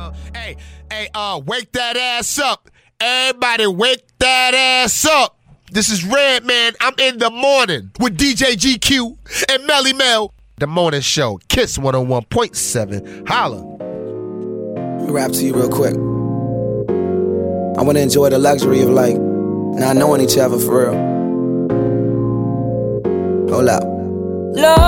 Wake that ass up. Everybody wake that ass up. This is Redman. I'm in the morning with DJ GQ and Melly Mel. The morning show, Kiss 101.7. Holla. Let me rap to you real quick. I want to enjoy the luxury of like not knowing each other for real. Hold up.